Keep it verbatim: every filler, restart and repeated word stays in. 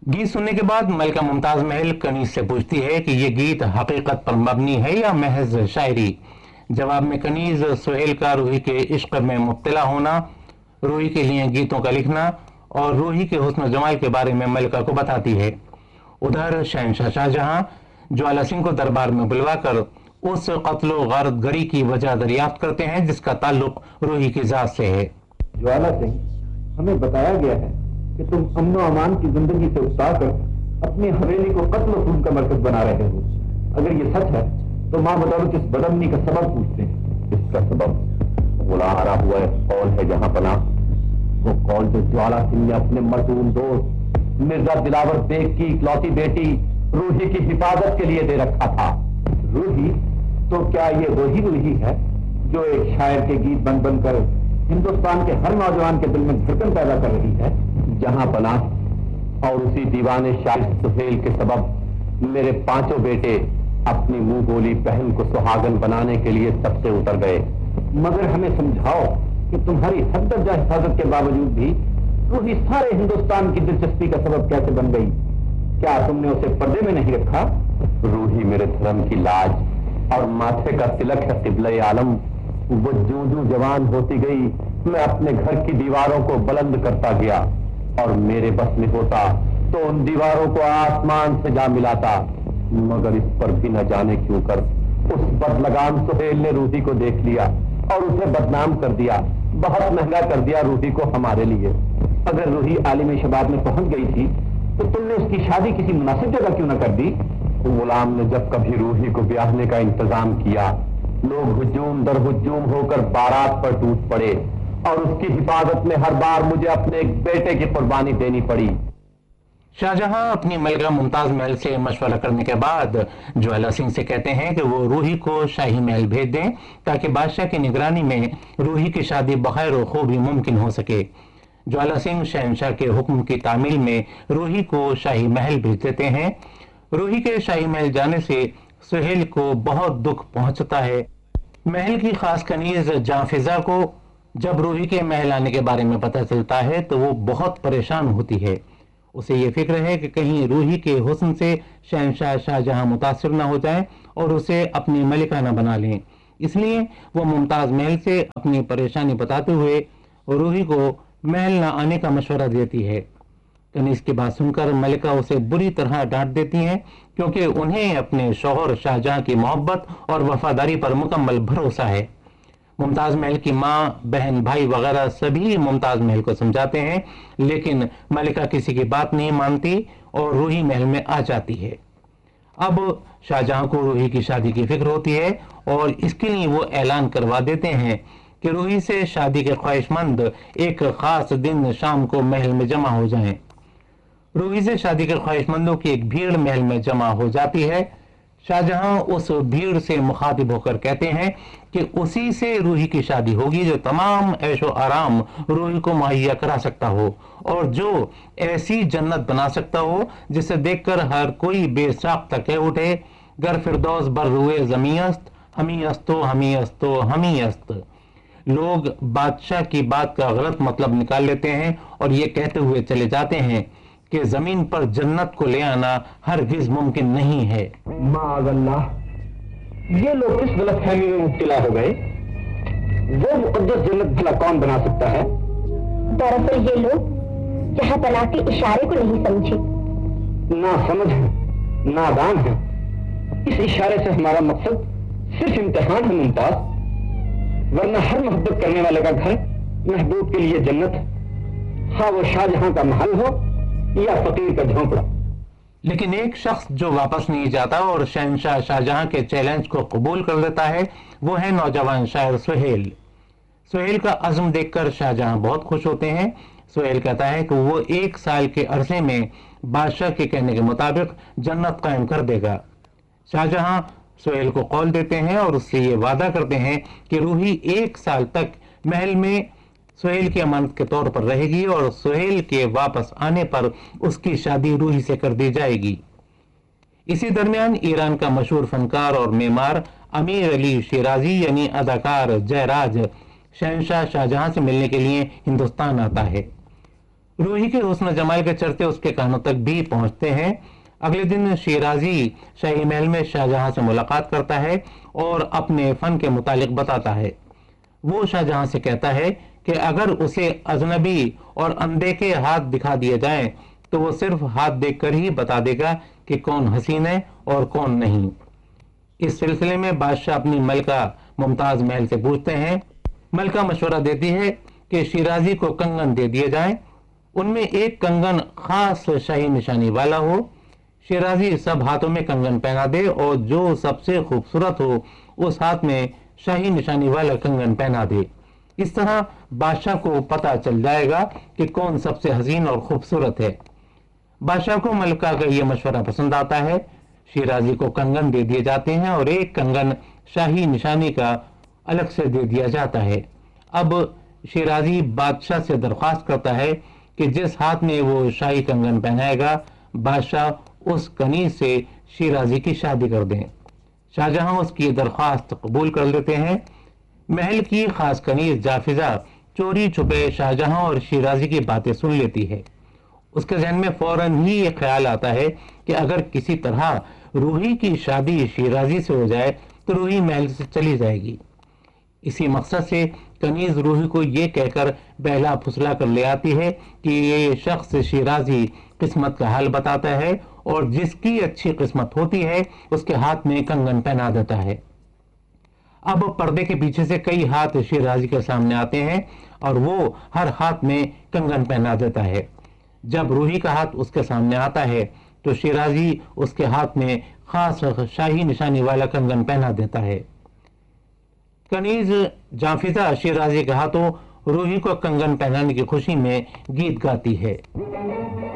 गीत सुनने के बाद मलिका मुमताज महल कनीज से पूछती है कि ये गीत हकीकत पर मबनी है या महज शायरी। जवाब में कनीज सुहेल का रूही के इश्क में मुब्तला होना, रूही के लिए गीतों का लिखना और रूही के हुस्न जमाल के बारे में मलिका को बताती है। उधर शहंशाह शाहजहां ज्वाला सिंह को दरबार में बुलवाकर उस कत्लो गारत गरी की वजह दरियाफ्त करते हैं जिसका ताल्लुक रूही की जात से है। ज्वाला सिंह, हमें बताया गया है कि तुम अमनो अमान की जिंदगी से उकसाकर अपनी हवेली को कत्ल खून का मरकज बना रहे हो। अगर ये सच है तो मां बदौलत इस बदअमनी का सबब पूछते हैं। इसका सबब मुलाहरा हुआ कौल है जहां पना, वो कौल जो ज्वाला सिंह ने अपने मसूम दोस्त मिर्जा दिलावर बेग की इकलौती बेटी रूही की हिफाजत के लिए दे रखा था। रूही? तो क्या ये वही रूही है जो एक शायर के गीत बन बनकर हिंदुस्तान के हर नौजवान के दिल में धड़कन पैदा कर रही है? जहां पनाह और उसी दीवाने शायर सुहेल के सबब मेरे पांचों बेटे अपनी मुंह बोली बहन को सुहागन बनाने के लिए सबसे उतर गए। मगर हमें समझाओ कि तुम्हारी हद दर्जा हिफाजत के बावजूद भी रूही सारे हिंदुस्तान की दिलचस्पी का सबब कैसे बन गई? क्या तुमने उसे पर्दे में नहीं रखा? रूही मेरे धर्म की लाज और माथे का तिलक है क़िबले आलम। वो जूं जूं जवान होती गई मैं अपने घर की दीवारों को बुलंद करता गया और मेरे बस में होता तो उन दीवारों को आसमान से जा मिलाता। मगर इस पर भी न जाने क्यों कर उस बदलगाम सुहेल ने रूही को देख लिया और उसे बदनाम कर दिया, बहुत महंगा कर दिया रूही को हमारे लिए। अगर रूही आलिम शबाब में पहुंच गई थी तो तुमने उसकी शादी किसी मुनासिब जगह क्यों न कर दी? गुलाम ने जब कभी रूही को ब्याहने का इंतजाम किया, लोग हुजूम दर हुजूम होकर बारात पर टूट पड़े और उसकी हिफाजत में हर बार मुझे अपने एक बेटे की कुर्बानी देनी पड़ी। शाहजहां अपनी मलिका मुमताज महल से मशवरा करने के बाद ज्वाला सिंह से कहते हैं कि वो रूही को शाही महल भेज दें ताकि बादशाह की निगरानी में रूही की शादी बखैर और खूबी मुमकिन हो सके। ज्वाला सिंह शहंशाह के हुक्म की तामील में रूही को शाही महल भेज देते हैं। रूही के शाही महल जाने से सुहेल को बहुत दुख पहुंचता है। महल की खास कनीज जाफिजा को जब रूही के महल आने के बारे में पता चलता है तो वो बहुत परेशान होती है। उसे ये फिक्र है कि कहीं रूही के हुस्न से शहंशाह शाहजहां मुतासिर न हो जाएं और उसे अपनी मलिका न बना लें। इसलिए वो मुमताज महल से अपनी परेशानी बताते हुए रूही को महल न आने का मशवरा देती है। कनीज की बात सुनकर मलिका उसे बुरी तरह डांट देती हैं क्योंकि उन्हें अपने शौहर शाहजहां की मोहब्बत और वफादारी पर मुकम्मल भरोसा है। मुमताज महल की माँ, बहन, भाई वगैरह सभी मुमताज महल को समझाते हैं लेकिन मलिका किसी की बात नहीं मानती और रूही महल में आ जाती है। अब शाहजहां को रूही की शादी की फिक्र होती है और इसके लिए वो ऐलान करवा देते हैं कि रूही से शादी के ख्वाहिशमंद एक खास दिन शाम को महल में जमा हो जाएं। रूही से शादी के ख्वाहिशमंदों की एक भीड़ महल में जमा हो जाती है। शाहजहां उस भीड़ से मुखातिब होकर कहते हैं कि उसी से रूही की शादी होगी जो तमाम ऐशो आराम रूही को मुहैया करा सकता हो और जो ऐसी जन्नत बना सकता हो जिसे देखकर हर कोई बेसाख्ता तक उठे, गर फिरदौस बर रुए जमीयस्त, हमी अस्तो हमी अस्तो हमी अस्त। लोग बादशाह की बात का गलत मतलब निकाल लेते हैं और ये कहते हुए चले जाते हैं कि जमीन पर जन्नत को ले आना हरगिज मुमकिन नहीं है। माअल्लाह, ये लोग किस गलतफहमी में मुब्तला हो गए? वो मुकद्दस जन्नत भला कौन बना सकता है? दरअसल ये लोग जहां बना के इशारे को नहीं समझे। ना समझ है, नादान है। इस इशारे से हमारा मकसद सिर्फ इम्तिहान है मुमताज, वरना हर मोहब्बत करने वाले का घर महबूब के लिए जन्नत है, हाँ वो शाहजहां का महल हो या फकीर का झोंपड़ा। लेकिन एक शख्स जो वापस नहीं जाता और शहंशाह शाहजहां के चैलेंज को कबूल कर लेता है वो है नौजवान शायर सुहेल। सुहेल का अज़्म देखकर शाहजहां बहुत खुश होते हैं। सुहेल कहता है कि वो एक साल के अरसे में बादशाह के कहने के मुताबिक जन्नत कायम कर देगा। शाहजहां सुहेल को कौल देते हैं और उससे ये वादा करते हैं कि रूही एक साल तक महल में सुहेल की अमानत के तौर पर रहेगी और सुहेल के वापस आने पर उसकी शादी रूही से कर दी जाएगी। इसी दरमियान ईरान का मशहूर फनकार और मेमार अमीर अली शिराजी यानी अदाकार जयराज शहंशाह शाहजहां से मिलने के लिए हिंदुस्तान आता है। रूही के हुस्न जमाल के चर्चे उसके कानों तक भी पहुंचते हैं। अगले दिन शिराजी शाही महल में शाहजहां से मुलाकात करता है और अपने फन के मुतालिक बताता है। वो शाहजहां से कहता है कि अगर उसे अजनबी और अनदेखे हाथ दिखा दिए जाएं तो वो सिर्फ हाथ देखकर ही बता देगा कि कौन हसीन है और कौन नहीं। इस सिलसिले में बादशाह अपनी मलका मुमताज महल से पूछते हैं। मलका मशवरा देती है कि शिराजी को कंगन दे दिए जाएं, उनमें एक कंगन खास शाही निशानी वाला हो। शिराजी सब हाथों में कंगन पहना दे और जो सबसे खूबसूरत हो उस हाथ में शाही निशानी वाला कंगन पहना दे। इस तरह बादशाह को पता चल जाएगा कि कौन सबसे हसीन और खूबसूरत है। बादशाह को मलका का यह मशवरा पसंद आता है। शिराजी को कंगन दे दिए जाते हैं और एक कंगन शाही निशानी का अलग से दे दिया जाता है। अब शिराजी बादशाह से दरख्वास्त करता है कि जिस हाथ में वो शाही कंगन पहनाएगा बादशाह उस कनीज से शिराजी की शादी कर दें। शाहजहां उसकी दरख्वास्त कबूल कर लेते हैं। महल की खास कनीज जाफिजा चोरी छुपे शाहजहां और शिराजी की बातें सुन लेती है। उसके जहन में फौरन ही ये ख्याल आता है कि अगर किसी तरह रूही की शादी शिराजी से हो जाए तो रूही महल से चली जाएगी। इसी मकसद से कनीज रूही को ये कहकर बहला फुसला कर ले आती है कि ये शख्स शिराजी किस्मत का हाल बताता है और जिसकी अच्छी किस्मत होती है उसके हाथ में कंगन पहना देता है। अब पर्दे के पीछे से कई हाथ शिराजी के सामने आते हैं और वो हर हाथ में कंगन पहना देता है। जब रूही का हाथ उसके सामने आता है तो शिराजी उसके हाथ में खास शाही निशानी वाला कंगन पहना देता है। कनीज जाफिजा शिराजी के हाथों रूही को कंगन पहनाने की खुशी में गीत गाती है।